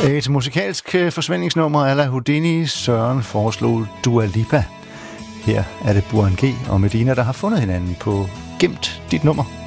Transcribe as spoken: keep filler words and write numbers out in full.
Et musikalsk forsvindingsnummer a la Houdini. Søren foreslog Dua Lipa. Her er det Burhan G og Medina, der har fundet hinanden på Gemt dit nummer.